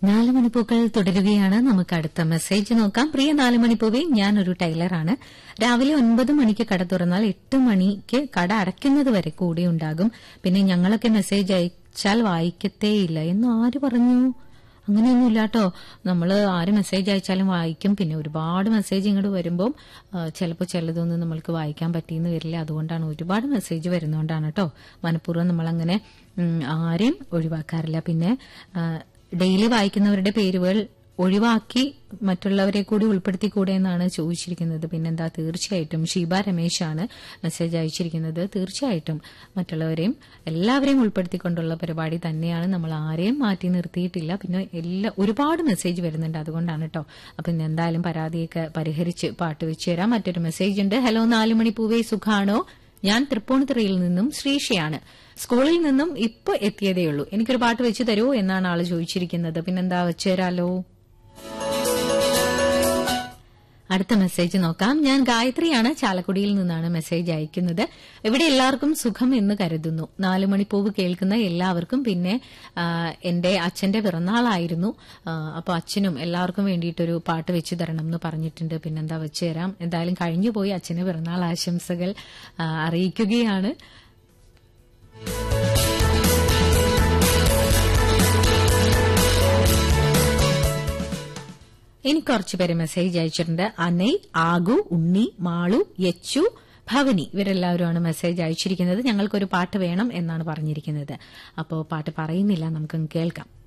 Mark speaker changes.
Speaker 1: നാലുമണിപ്പൂക്കൾ തുടരുകയാണ്. നമുക്ക് അടുത്ത മെസ്സേജ് നോക്കാം. പ്രിയ നാലുമണിപ്പൂവേ, ഞാനൊരു ടൈലറാണ്. രാവിലെ 9 മണിക്ക് കട തുറന്നാൽ 8 മണിക്ക് കട അടയ്ക്കുന്നത് വരെ കൂടെ ഉണ്ടാകും. പിന്നെ ഞങ്ങളൊക്കെ മെസ്സേജ് അയച്ചാൽ വായിക്കത്തേയില്ല എന്ന് ആര് പറഞ്ഞു? അങ്ങനെയൊന്നുമില്ല കേട്ടോ. നമ്മൾ ആര് മെസ്സേജ് അയച്ചാലും വായിക്കും. പിന്നെ ഒരുപാട് മെസ്സേജ് ഇങ്ങോട്ട് വരുമ്പോൾ ചിലപ്പോൾ ചിലതൊന്നും നമ്മൾക്ക് വായിക്കാൻ പറ്റിയെന്ന് വരില്ല. അതുകൊണ്ടാണ്, ഒരുപാട് മെസ്സേജ് വരുന്നതുകൊണ്ടാണ് കേട്ടോ. മനഃപൂർവ്വം നമ്മളങ്ങനെ ആരെയും ഒഴിവാക്കാറില്ല. പിന്നെ ഡെയിലി വായിക്കുന്നവരുടെ പേരുകൾ ഒഴിവാക്കി മറ്റുള്ളവരെ കൂടി ഉൾപ്പെടുത്തിക്കൂടെ എന്നാണ് ചോദിച്ചിരിക്കുന്നത്. പിന്നെന്താ, തീർച്ചയായിട്ടും ഷീബ രമേശാണ് മെസ്സേജ് അയച്ചിരിക്കുന്നത്. തീർച്ചയായിട്ടും മറ്റുള്ളവരെയും എല്ലാവരെയും ഉൾപ്പെടുത്തിക്കൊണ്ടുള്ള പരിപാടി തന്നെയാണ്. നമ്മൾ ആരെയും മാറ്റി നിർത്തിയിട്ടില്ല. പിന്നെ ഒരുപാട് മെസ്സേജ് വരുന്നുണ്ട്, അതുകൊണ്ടാണ് കേട്ടോ. അപ്പൊ ഇന്ന് എന്തായാലും പരാതിയൊക്കെ പരിഹരിച്ച് പാട്ട് വെച്ച് തരാം. മറ്റൊരു മെസ്സേജ് ഉണ്ട്. ഹലോ നാലുമണിപ്പൂവേ, സുഖാണോ? ഞാൻ തൃപ്പൂണിത്തുറയിൽ നിന്നും ശ്രീഷയാണ്. സ്കൂളിൽ നിന്നും ഇപ്പൊ എത്തിയതേയുള്ളൂ. എനിക്കൊരു പാട്ട് വെച്ച് തരൂ എന്നാണ് ആള് ചോദിച്ചിരിക്കുന്നത്. പിന്നെന്താ, വെച്ചുതരാലോ. അടുത്ത മെസ്സേജ് നോക്കാം. ഞാൻ ഗായത്രിയാണ്, ചാലക്കുടിയിൽ നിന്നാണ് മെസ്സേജ് അയക്കുന്നത്. ഇവിടെ എല്ലാവർക്കും സുഖം എന്ന് കരുതുന്നു. നാലുമണിപ്പൂവ് കേൾക്കുന്ന എല്ലാവർക്കും. പിന്നെ എന്റെ അച്ഛന്റെ പിറന്നാളായിരുന്നു. അപ്പൊ അച്ഛനും എല്ലാവർക്കും വേണ്ടിയിട്ടൊരു പാട്ട് വെച്ച് തരണം എന്ന് പറഞ്ഞിട്ടുണ്ട്. പിന്നെന്താ, വെച്ച് തരാം. എന്തായാലും കഴിഞ്ഞുപോയി അച്ഛന് പിറന്നാൾ ആശംസകൾ അറിയിക്കുകയാണ്. ഇനി കുറച്ചു പേര് മെസ്സേജ് അയച്ചിട്ടുണ്ട്. അനൈ, ആഗു, ഉണ്ണി, മാളു, യച്ചു, ഭവനി, ഇവരെല്ലാവരുമാണ് മെസ്സേജ് അയച്ചിരിക്കുന്നത്. ഞങ്ങൾക്കൊരു പാട്ട് വേണം എന്നാണ് പറഞ്ഞിരിക്കുന്നത്. അപ്പോൾ പാട്ട് പറയുന്നില്ല, നമുക്കങ്ങ് കേൾക്കാം.